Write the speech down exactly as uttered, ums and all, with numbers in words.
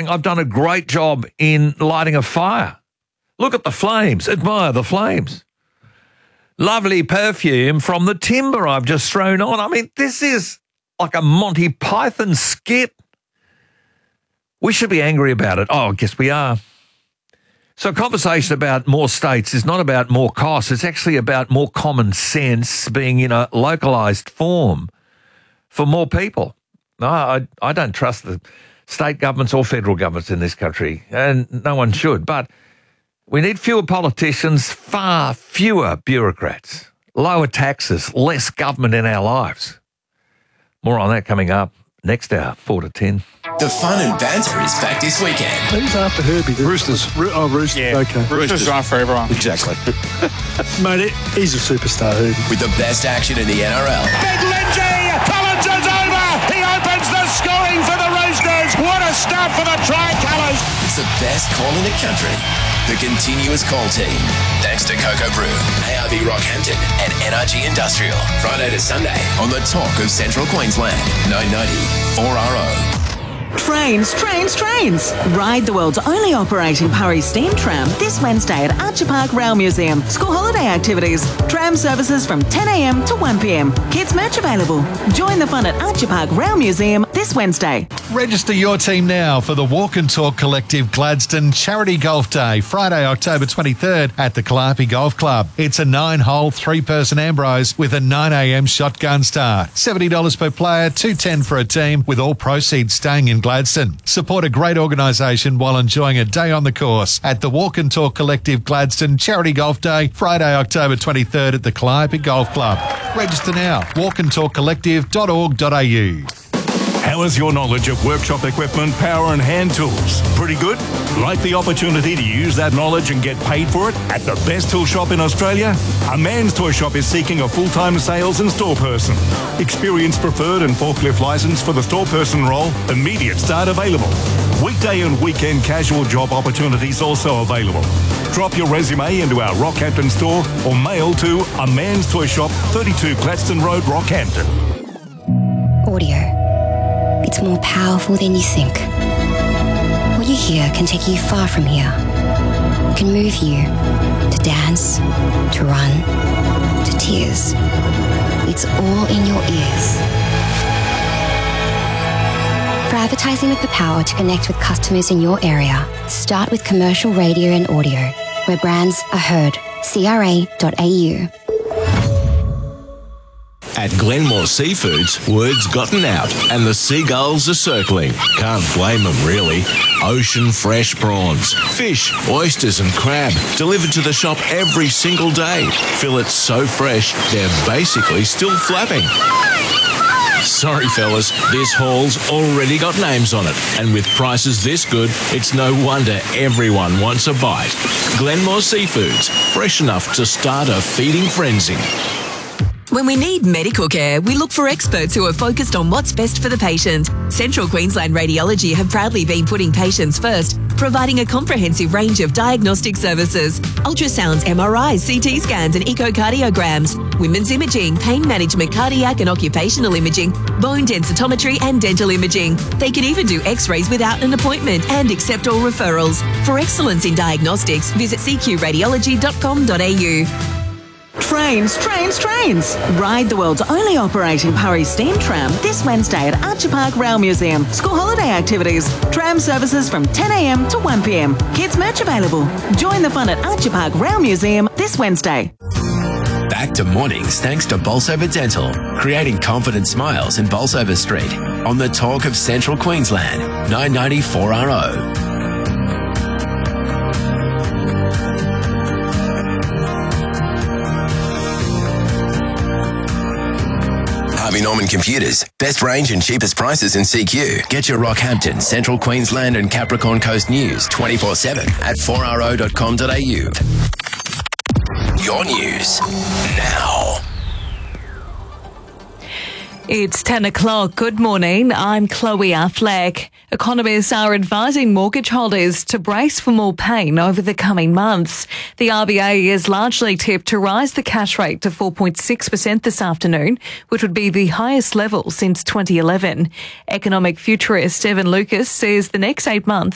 saying, I've done a great job in lighting a fire. Look at the flames. Admire the flames. Lovely perfume from the timber I've just thrown on. I mean, this is like a Monty Python skit. We should be angry about it. Oh, I guess we are. So a conversation about more states is not about more costs. It's actually about more common sense being in a localised form for more people. No, I, I don't trust the state governments or federal governments in this country, and no one should. But we need fewer politicians, far fewer bureaucrats, lower taxes, less government in our lives. More on that coming up next hour, four to ten. The fun and banter is back this weekend. Who's after Herbie? Roosters. Ro- oh, Roosters. Yeah. Okay. Roosters are for everyone. Exactly. Mate, he's a superstar, Herbie. With the best action in the N R L. Big Lindsay! Collins is over! He opens the scoring for the Roosters! What a start for the Tricolours! It's the best call in the country. The continuous call team. Thanks to Cocoa Brew, A R B Rockhampton and N R G Industrial. Friday to Sunday on the Talk of Central Queensland. nine ninety four R O. Trains, trains, trains. Ride the world's only operating Purry steam tram this Wednesday at Archer Park Rail Museum. School holiday activities. Tram services from ten a.m. to one p.m. Kids merch available. Join the fun at Archer Park Rail Museum this Wednesday. Register your team now for the Walk and Talk Collective Gladstone Charity Golf Day, Friday, October twenty-third at the Calliope Golf Club. It's a nine-hole, three-person Ambrose with a nine a.m. shotgun start. seventy dollars per player, two hundred ten dollars for a team, with all proceeds staying in Gladstone. Support a great organisation while enjoying a day on the course at the Walk and Talk Collective Gladstone Charity Golf Day, Friday, October twenty-third at the Calliope Golf Club. Register now. walk and talk collective dot org dot a u. How is your knowledge of workshop equipment, power and hand tools? Pretty good? Like the opportunity to use that knowledge and get paid for it at the best tool shop in Australia? A Man's Toy Shop is seeking a full-time sales and store person. Experience preferred and forklift license for the store person role. Immediate start available. Weekday and weekend casual job opportunities also available. Drop your resume into our Rockhampton store or mail to A Man's Toy Shop, thirty-two Gladstone Road, Rockhampton. Audio. It's more powerful than you think. What you hear can take you far from here. It can move you to dance, to run, to tears. It's all in your ears. For advertising with the power to connect with customers in your area, start with commercial radio and audio, where brands are heard. C R A dot A U. At Glenmore Seafoods, word's gotten out and the seagulls are circling. Can't blame them, really. Ocean fresh prawns, fish, oysters and crab delivered to the shop every single day. Fillets so fresh, they're basically still flapping. Sorry, fellas, this haul's already got names on it. And with prices this good, it's no wonder everyone wants a bite. Glenmore Seafoods, fresh enough to start a feeding frenzy. When we need medical care, we look for experts who are focused on what's best for the patient. Central Queensland Radiology have proudly been putting patients first, providing a comprehensive range of diagnostic services. Ultrasounds, M R Is, C T scans and echocardiograms, women's imaging, pain management, cardiac and occupational imaging, bone densitometry and dental imaging. They can even do x-rays without an appointment and accept all referrals. For excellence in diagnostics, visit c q radiology dot com dot a u. Trains, trains, trains. Ride the world's only operating Purry steam tram this Wednesday at Archer Park Rail Museum. School holiday activities. Tram services from ten a.m. to one p.m. Kids merch available. Join the fun at Archer Park Rail Museum this Wednesday. Back to mornings thanks to Bolsover Dental, creating confident smiles in Bolsover Street. On the Talk of Central Queensland, nine ninety four R O. Harvey Norman Computers. Best range and cheapest prices in C Q. Get your Rockhampton, Central Queensland and Capricorn Coast news twenty-four seven at four r o dot com dot a u. Your news now. It's ten o'clock. Good morning. I'm Chloe Affleck. Economists are advising mortgage holders to brace for more pain over the coming months. The R B A is largely tipped to rise the cash rate to four point six percent this afternoon, which would be the highest level since twenty eleven. Economic futurist Evan Lucas says the next eight months